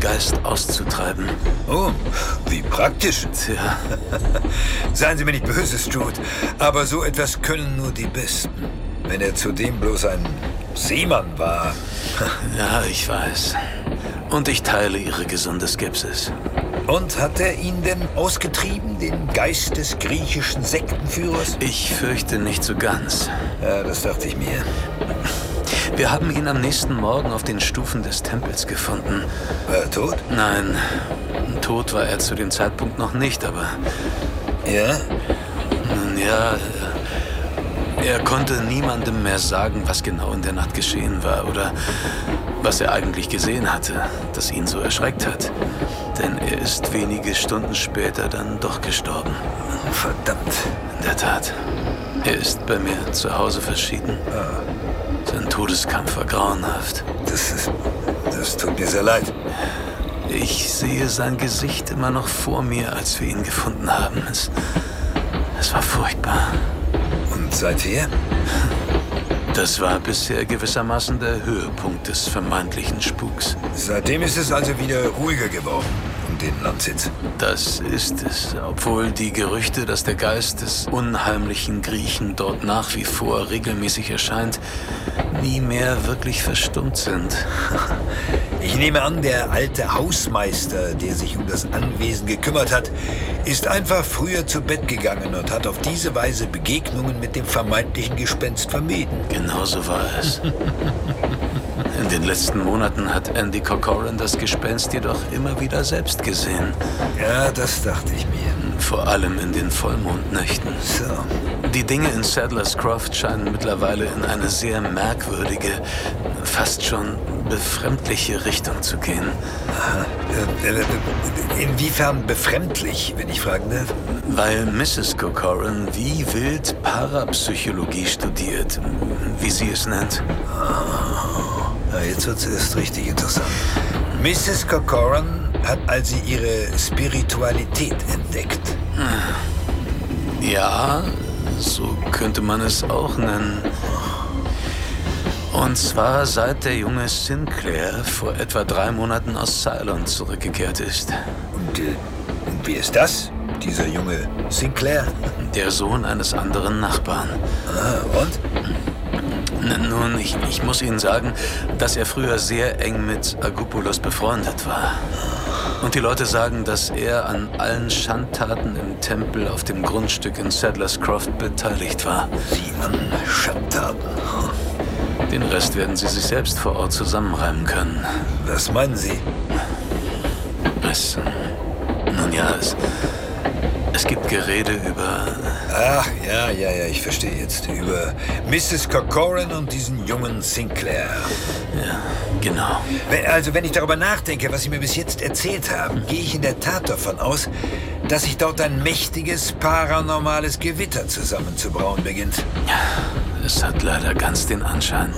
Geist auszutreiben. Oh, wie praktisch. Tja. Seien Sie mir nicht böse, Stroud, aber so etwas können nur die Besten. Wenn er zudem bloß ein Seemann war. Ja, ich weiß. Und ich teile Ihre gesunde Skepsis. Und hat er ihn denn ausgetrieben, den Geist des griechischen Sektenführers? Ich fürchte nicht so ganz. Ja, das dachte ich mir. Wir haben ihn am nächsten Morgen auf den Stufen des Tempels gefunden. War er tot? Nein, tot war er zu dem Zeitpunkt noch nicht, aber... Ja? Nun ja, er konnte niemandem mehr sagen, was genau in der Nacht geschehen war oder was er eigentlich gesehen hatte, das ihn so erschreckt hat. Denn er ist wenige Stunden später dann doch gestorben. Verdammt. In der Tat. Er ist bei mir zu Hause verschieden. Sein Todeskampf war grauenhaft. Das tut mir sehr leid. Ich sehe sein Gesicht immer noch vor mir, als wir ihn gefunden haben. Es war furchtbar. Und seither? Das war bisher gewissermaßen der Höhepunkt des vermeintlichen Spuks. Seitdem ist es also wieder ruhiger geworden um den Landsitz. Das ist es, obwohl die Gerüchte, dass der Geist des unheimlichen Griechen dort nach wie vor regelmäßig erscheint, nie mehr wirklich verstummt sind. Ich nehme an, der alte Hausmeister, der sich um das Anwesen gekümmert hat, ist einfach früher zu Bett gegangen und hat auf diese Weise Begegnungen mit dem vermeintlichen Gespenst vermieden. Genau so war es. In den letzten Monaten hat Andy Corcoran das Gespenst jedoch immer wieder selbst gesehen. Ja, das dachte ich mir. Vor allem in den Vollmondnächten. So. Die Dinge in Sadler's Croft scheinen mittlerweile in eine sehr merkwürdige, fast schon befremdliche Richtung zu gehen. Aha. Inwiefern befremdlich, wenn ich fragen darf? Weil Mrs. Corcoran wie wild Parapsychologie studiert, wie sie es nennt. Ja, jetzt wird es erst richtig interessant. Mrs. Corcoran hat also ihre Spiritualität entdeckt. Ja, so könnte man es auch nennen. Und zwar seit der junge Sinclair vor etwa 3 Monaten aus Ceylon zurückgekehrt ist. Und wie ist das, dieser junge Sinclair? Der Sohn eines anderen Nachbarn. Ah, und? Nun, ich muss Ihnen sagen, dass er früher sehr eng mit Agoupulos befreundet war. Und die Leute sagen, dass er an allen Schandtaten im Tempel auf dem Grundstück in Sadler's Croft beteiligt war. Sie an Schandtaten? Den Rest werden Sie sich selbst vor Ort zusammenreimen können. Was meinen Sie? Nun ja, es gibt Gerede über... Ach, ja, ich verstehe jetzt. Über Mrs. Corcoran und diesen jungen Sinclair. Ja, genau. Wenn ich darüber nachdenke, was Sie mir bis jetzt erzählt haben, gehe ich in der Tat davon aus, dass sich dort ein mächtiges, paranormales Gewitter zusammenzubrauen beginnt. Es hat leider ganz den Anschein.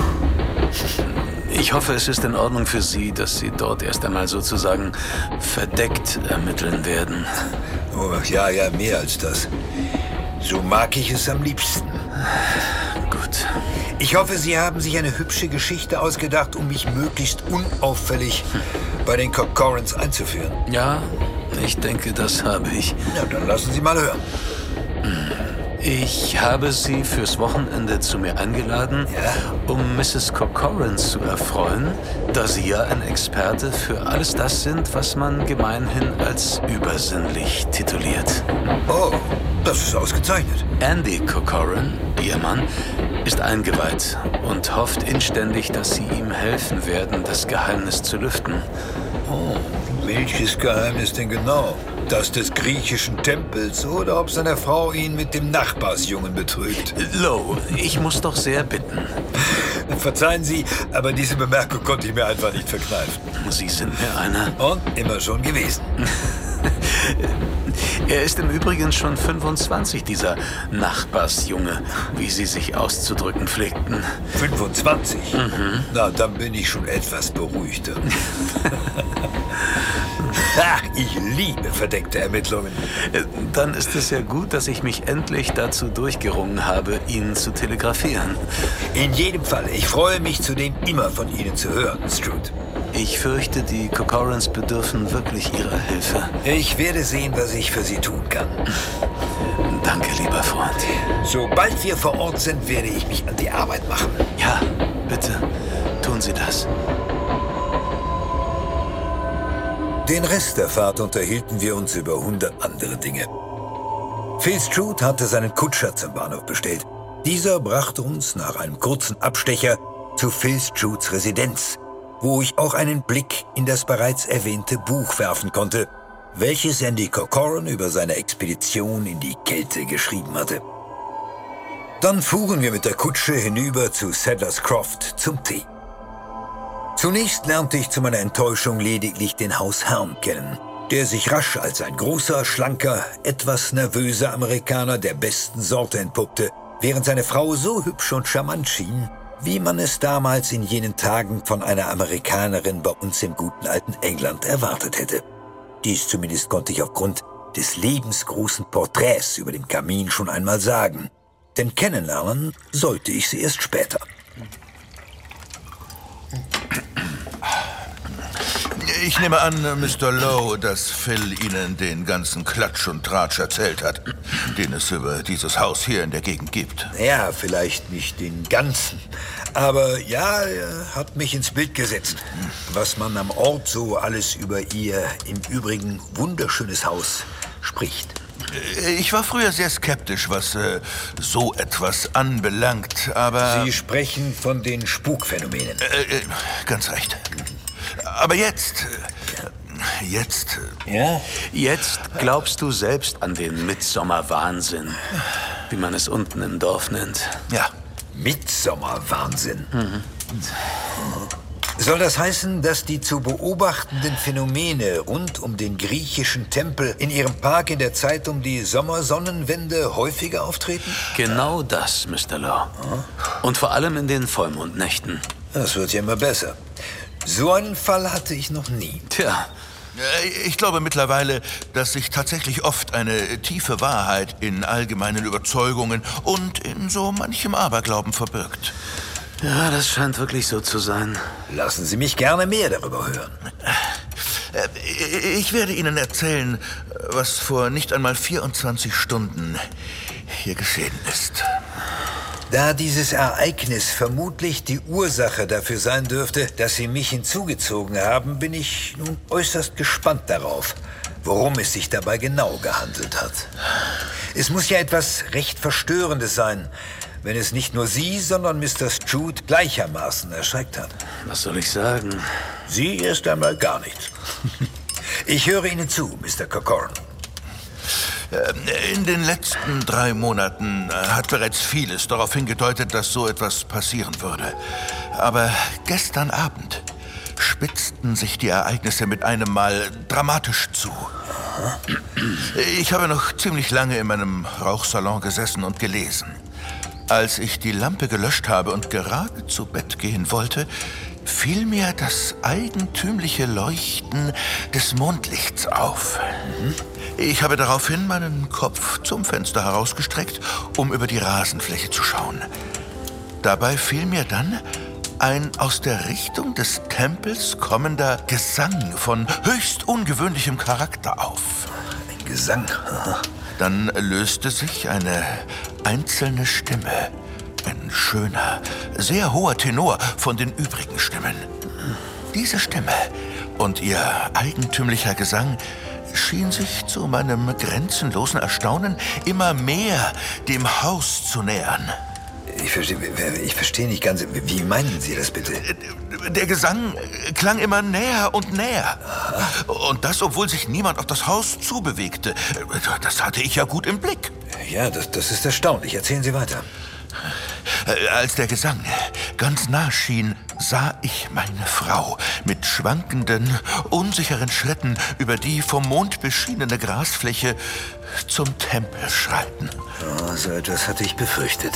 Ich hoffe, es ist in Ordnung für Sie, dass Sie dort erst einmal sozusagen verdeckt ermitteln werden. Oh, ja, mehr als das. So mag ich es am liebsten. Gut. Ich hoffe, Sie haben sich eine hübsche Geschichte ausgedacht, um mich möglichst unauffällig bei den Corcorans einzuführen. Ja, ich denke, das habe ich. Na, dann lassen Sie mal hören. Ich habe Sie fürs Wochenende zu mir eingeladen, um Mrs. Corcoran zu erfreuen, da Sie ja ein Experte für alles das sind, was man gemeinhin als übersinnlich tituliert. Oh, das ist ausgezeichnet. Andy Corcoran, Ihr Mann, ist eingeweiht und hofft inständig, dass Sie ihm helfen werden, das Geheimnis zu lüften. Oh, welches Geheimnis denn genau? Das des griechischen Tempels oder ob seine Frau ihn mit dem Nachbarsjungen betrügt? Lo, ich muss doch sehr bitten. Verzeihen Sie, aber diese Bemerkung konnte ich mir einfach nicht verkneifen. Sie sind mir einer. Und immer schon gewesen. Er ist im Übrigen schon 25, dieser Nachbarsjunge, wie Sie sich auszudrücken pflegten. 25? Mhm. Na, dann bin ich schon etwas beruhigter. Ach, ich liebe verdeckte Ermittlungen. Dann ist es ja gut, dass ich mich endlich dazu durchgerungen habe, Ihnen zu telegrafieren. In jedem Fall. Ich freue mich zudem immer von Ihnen zu hören, Stroud. Ich fürchte, die Corcorans bedürfen wirklich Ihrer Hilfe. Ich werde sehen, was ich für Sie tun kann. Danke, lieber Freund. Sobald wir vor Ort sind, werde ich mich an die Arbeit machen. Ja, bitte, tun Sie das. Den Rest der Fahrt unterhielten wir uns über 100 andere Dinge. Phil Stroud hatte seinen Kutscher zum Bahnhof bestellt. Dieser brachte uns nach einem kurzen Abstecher zu Phil Strouds Residenz, wo ich auch einen Blick in das bereits erwähnte Buch werfen konnte, welches Andy Corcoran über seine Expedition in die Kälte geschrieben hatte. Dann fuhren wir mit der Kutsche hinüber zu Sadler's Croft zum Tee. Zunächst lernte ich zu meiner Enttäuschung lediglich den Hausherrn kennen, der sich rasch als ein großer, schlanker, etwas nervöser Amerikaner der besten Sorte entpuppte, während seine Frau so hübsch und charmant schien, wie man es damals in jenen Tagen von einer Amerikanerin bei uns im guten alten England erwartet hätte. Dies zumindest konnte ich aufgrund des lebensgroßen Porträts über dem Kamin schon einmal sagen, denn kennenlernen sollte ich sie erst später. Ich nehme an, Mr. Lowe, dass Phil Ihnen den ganzen Klatsch und Tratsch erzählt hat, den es über dieses Haus hier in der Gegend gibt. Ja, vielleicht nicht den ganzen, aber ja, er hat mich ins Bild gesetzt, was man am Ort so alles über Ihr im Übrigen wunderschönes Haus spricht. Ich war früher sehr skeptisch, was so etwas anbelangt, aber... Sie sprechen von den Spukphänomenen. Ganz recht. Aber jetzt... Ja? Jetzt glaubst du selbst an den Mitsommerwahnsinn, wie man es unten im Dorf nennt. Ja. Mitsommerwahnsinn. Soll das heißen, dass die zu beobachtenden Phänomene rund um den griechischen Tempel in Ihrem Park in der Zeit um die Sommersonnenwende häufiger auftreten? Genau das, Mr. Law. Und vor allem in den Vollmondnächten. Das wird ja immer besser. So einen Fall hatte ich noch nie. Tja, Ich glaube mittlerweile, dass sich tatsächlich oft eine tiefe Wahrheit in allgemeinen Überzeugungen und in so manchem Aberglauben verbirgt. ja, das scheint wirklich so zu sein. Lassen Sie mich gerne mehr darüber hören. Ich werde Ihnen erzählen, was vor nicht einmal 24 Stunden hier geschehen ist. Da dieses Ereignis vermutlich die Ursache dafür sein dürfte, dass Sie mich hinzugezogen haben, bin ich nun äußerst gespannt darauf, worum es sich dabei genau gehandelt hat. Es muss ja etwas recht Verstörendes sein, wenn es nicht nur Sie, sondern Mr. Stroud gleichermaßen erschreckt hat. Was soll ich sagen? Sie erst einmal gar nichts. Ich höre Ihnen zu, Mr. Corcoran. In den letzten 3 Monaten hat bereits vieles darauf hingedeutet, dass so etwas passieren würde. Aber gestern Abend spitzten sich die Ereignisse mit einem Mal dramatisch zu. Ich habe noch ziemlich lange in meinem Rauchsalon gesessen und gelesen. Als ich die Lampe gelöscht habe und gerade zu Bett gehen wollte, fiel mir das eigentümliche Leuchten des Mondlichts auf. Ich habe daraufhin meinen Kopf zum Fenster herausgestreckt, um über die Rasenfläche zu schauen. Dabei fiel mir dann ein aus der Richtung des Tempels kommender Gesang von höchst ungewöhnlichem Charakter auf. Ein Gesang. Dann löste sich eine einzelne Stimme, ein schöner, sehr hoher Tenor von den übrigen Stimmen. Diese Stimme und ihr eigentümlicher Gesang schien sich zu meinem grenzenlosen Erstaunen immer mehr dem Haus zu nähern. Ich verstehe nicht ganz. Wie meinen Sie das bitte? Der Gesang klang immer näher und näher. Und das, obwohl sich niemand auf das Haus zubewegte. Das hatte ich ja gut im Blick. Ja, das ist erstaunlich. Erzählen Sie weiter. Als der Gesang ganz nah schien, sah ich meine Frau mit schwankenden, unsicheren Schritten über die vom Mond beschienene Grasfläche zum Tempel schreiten. Oh, so etwas hatte ich befürchtet.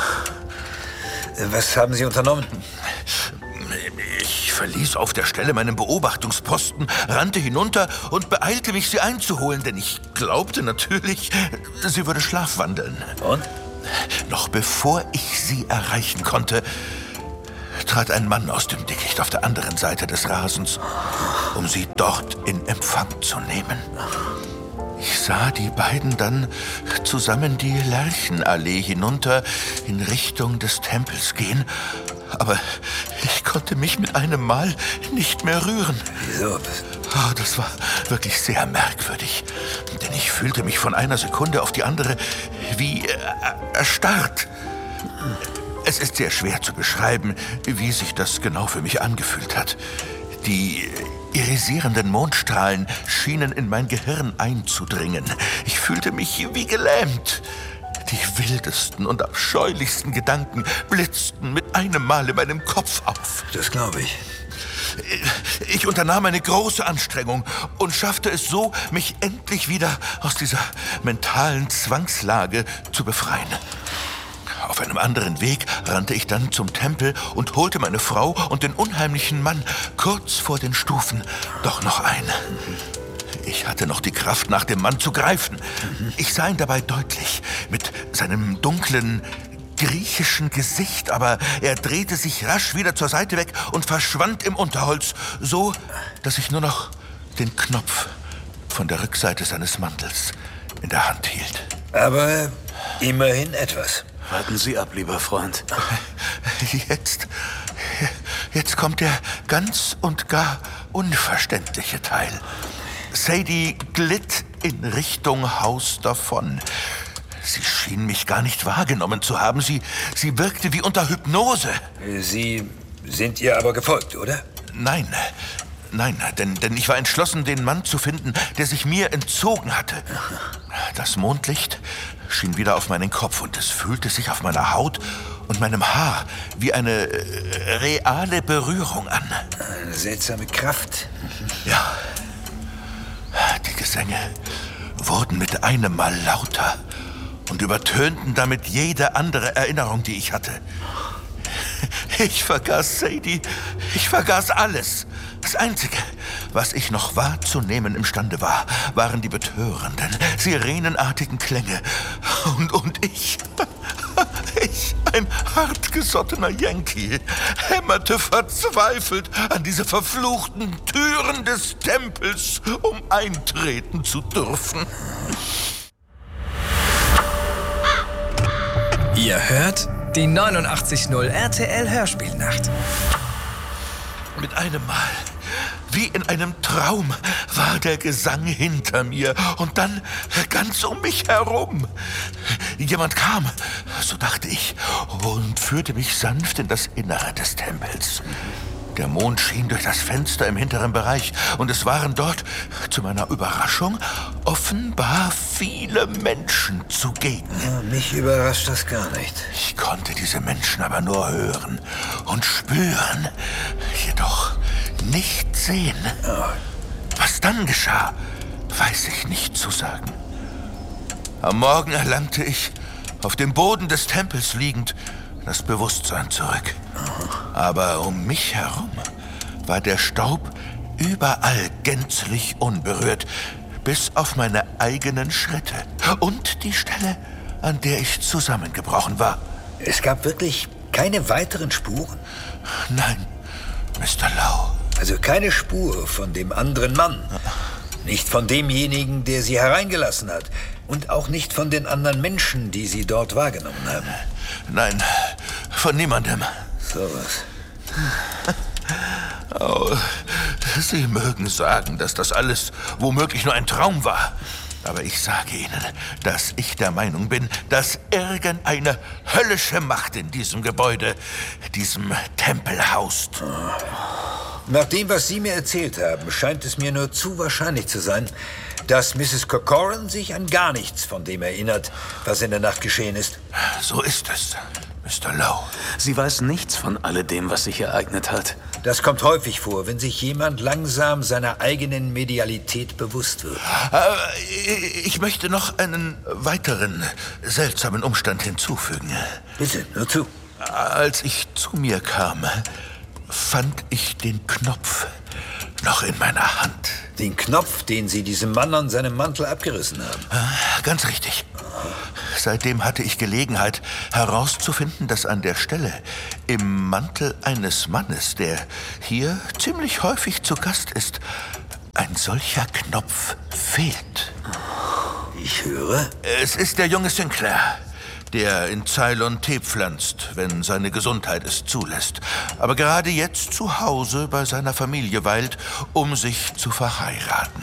Was haben Sie unternommen? Ich verließ auf der Stelle meinen Beobachtungsposten, rannte hinunter und beeilte mich, sie einzuholen, denn ich glaubte natürlich, sie würde schlafwandeln. Und? Noch bevor ich sie erreichen konnte, trat ein Mann aus dem Dickicht auf der anderen Seite des Rasens, um sie dort in Empfang zu nehmen. Ich sah die beiden dann zusammen die Lerchenallee hinunter in Richtung des Tempels gehen, aber ich konnte mich mit einem Mal nicht mehr rühren. Wieso? Oh, das war wirklich sehr merkwürdig, denn ich fühlte mich von einer Sekunde auf die andere wie erstarrt. Es ist sehr schwer zu beschreiben, wie sich das genau für mich angefühlt hat. Die irisierenden Mondstrahlen schienen in mein Gehirn einzudringen. Ich fühlte mich wie gelähmt. Die wildesten und abscheulichsten Gedanken blitzten mit einem Mal in meinem Kopf auf. Das glaube ich. Ich unternahm eine große Anstrengung und schaffte es so, mich endlich wieder aus dieser mentalen Zwangslage zu befreien. Auf einem anderen Weg rannte ich dann zum Tempel und holte meine Frau und den unheimlichen Mann kurz vor den Stufen doch noch ein. Ich hatte noch die Kraft, nach dem Mann zu greifen. Ich sah ihn dabei deutlich, mit seinem dunklen, griechischen Gesicht, aber er drehte sich rasch wieder zur Seite weg und verschwand im Unterholz, so, dass ich nur noch den Knopf von der Rückseite seines Mantels in der Hand hielt. Aber immerhin etwas. Warten Sie ab, lieber Freund. Jetzt kommt der ganz und gar unverständliche Teil. Sadie glitt in Richtung Haus davon. Sie schien mich gar nicht wahrgenommen zu haben. Sie wirkte wie unter Hypnose. Sie sind ihr aber gefolgt, oder? Nein, denn ich war entschlossen, den Mann zu finden, der sich mir entzogen hatte. Das Mondlicht schien wieder auf meinen Kopf und es fühlte sich auf meiner Haut und meinem Haar wie eine reale Berührung an. Eine seltsame Kraft. Ja, die Gesänge wurden mit einem Mal lauter und übertönten damit jede andere Erinnerung, die ich hatte. Ich vergaß Sadie, ich vergaß alles. Das Einzige, was ich noch wahrzunehmen imstande war, waren die betörenden, sirenenartigen Klänge. Und ich, ein hartgesottener Yankee, hämmerte verzweifelt an diese verfluchten Türen des Tempels, um eintreten zu dürfen. Ihr hört die 89.0 RTL Hörspielnacht. Mit einem Mal, wie in einem Traum, war der Gesang hinter mir und dann ganz um mich herum. Jemand kam, so dachte ich, und führte mich sanft in das Innere des Tempels. Der Mond schien durch das Fenster im hinteren Bereich und es waren dort, zu meiner Überraschung, offenbar viele Menschen zugegen. Ja, mich überrascht das gar nicht. Ich konnte diese Menschen aber nur hören und spüren, jedoch nicht sehen. Was dann geschah, weiß ich nicht zu sagen. Am Morgen erlangte ich, auf dem Boden des Tempels liegend, das Bewusstsein zurück. Aber um mich herum war der Staub überall gänzlich unberührt, bis auf meine eigenen Schritte und die Stelle, an der ich zusammengebrochen war. Es gab wirklich keine weiteren Spuren? Nein, Mr. Lau. Also keine Spur von dem anderen Mann? Nicht von demjenigen, der Sie hereingelassen hat? Und auch nicht von den anderen Menschen, die Sie dort wahrgenommen haben? Nein, von niemandem. Sowas. Oh, Sie mögen sagen, dass das alles womöglich nur ein Traum war. Aber ich sage Ihnen, dass ich der Meinung bin, dass irgendeine höllische Macht in diesem Gebäude, diesem Tempel haust. Nach dem, was Sie mir erzählt haben, scheint es mir nur zu wahrscheinlich zu sein, dass Mrs. Corcoran sich an gar nichts von dem erinnert, was in der Nacht geschehen ist. So ist es, Mr. Lau. Sie weiß nichts von alledem, was sich ereignet hat. Das kommt häufig vor, wenn sich jemand langsam seiner eigenen Medialität bewusst wird. Ich möchte noch einen weiteren seltsamen Umstand hinzufügen. Bitte, nur zu. Als ich zu mir kam, fand ich den Knopf noch in meiner Hand. Den Knopf, den Sie diesem Mann an seinem Mantel abgerissen haben? Ganz richtig. Seitdem hatte ich Gelegenheit herauszufinden, dass an der Stelle im Mantel eines Mannes, der hier ziemlich häufig zu Gast ist, ein solcher Knopf fehlt. Ich höre. Es ist der junge Sinclair, der in Ceylon-Tee pflanzt, wenn seine Gesundheit es zulässt, aber gerade jetzt zu Hause bei seiner Familie weilt, um sich zu verheiraten.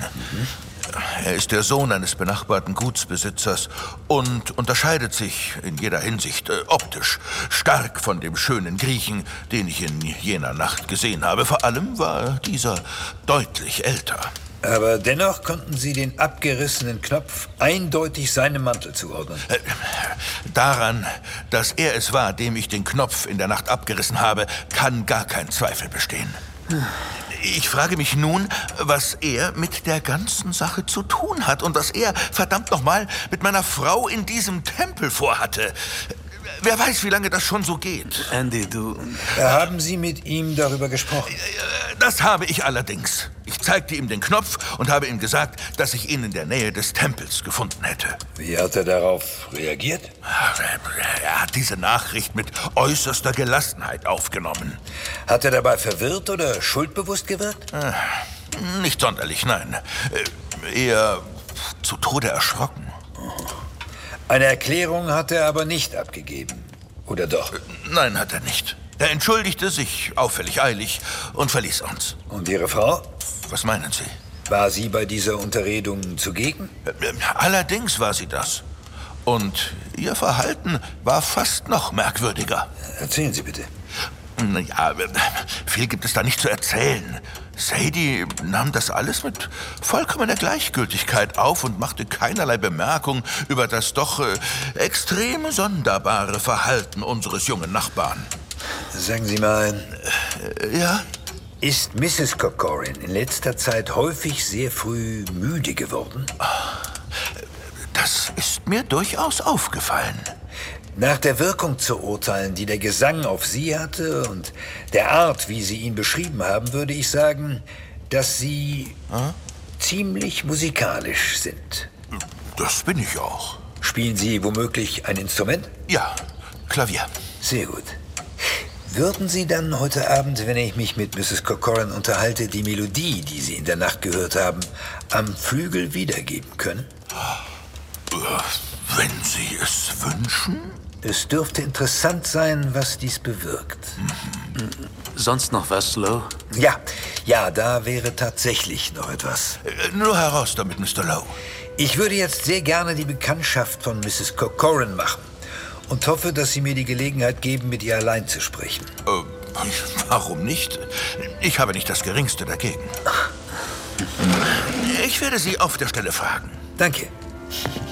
Er ist der Sohn eines benachbarten Gutsbesitzers und unterscheidet sich in jeder Hinsicht optisch stark von dem schönen Griechen, den ich in jener Nacht gesehen habe. Vor allem war dieser deutlich älter. Aber dennoch konnten Sie den abgerissenen Knopf eindeutig seinem Mantel zuordnen. Daran, dass er es war, dem ich den Knopf in der Nacht abgerissen habe, kann gar kein Zweifel bestehen. Ich frage mich nun, was er mit der ganzen Sache zu tun hat und was er, verdammt nochmal, mit meiner Frau in diesem Tempel vorhatte. Wer weiß, wie lange das schon so geht. Andy, du... Haben Sie mit ihm darüber gesprochen? Das habe ich allerdings. Ich zeigte ihm den Knopf und habe ihm gesagt, dass ich ihn in der Nähe des Tempels gefunden hätte. Wie hat er darauf reagiert? Er hat diese Nachricht mit äußerster Gelassenheit aufgenommen. Hat er dabei verwirrt oder schuldbewusst gewirkt? Nicht sonderlich, nein. Eher zu Tode erschrocken. Eine Erklärung hat er aber nicht abgegeben. Oder doch? Nein, hat er nicht. Er entschuldigte sich auffällig eilig und verließ uns. Und Ihre Frau? Was meinen Sie? War sie bei dieser Unterredung zugegen? Allerdings war sie das. Und ihr Verhalten war fast noch merkwürdiger. Erzählen Sie bitte. Ja, viel gibt es da nicht zu erzählen. Sadie nahm das alles mit vollkommener Gleichgültigkeit auf und machte keinerlei Bemerkung über das doch extrem sonderbare Verhalten unseres jungen Nachbarn. Sagen Sie mal... Ja? Ist Mrs. Corcoran in letzter Zeit häufig sehr früh müde geworden? Das ist mir durchaus aufgefallen. Nach der Wirkung zu urteilen, die der Gesang auf Sie hatte und der Art, wie Sie ihn beschrieben haben, würde ich sagen, dass Sie ziemlich musikalisch sind. Das bin ich auch. Spielen Sie womöglich ein Instrument? Ja, Klavier. Sehr gut. Würden Sie dann heute Abend, wenn ich mich mit Mrs. Corcoran unterhalte, die Melodie, die Sie in der Nacht gehört haben, am Flügel wiedergeben können? Wenn Sie es wünschen? Es dürfte interessant sein, was dies bewirkt. Sonst noch was, Lowe? Ja, da wäre tatsächlich noch etwas. Nur heraus damit, Mr. Lowe. Ich würde jetzt sehr gerne die Bekanntschaft von Mrs. Corcoran machen und hoffe, dass Sie mir die Gelegenheit geben, mit ihr allein zu sprechen. Warum nicht? Ich habe nicht das Geringste dagegen. Ich werde Sie auf der Stelle fragen. Danke.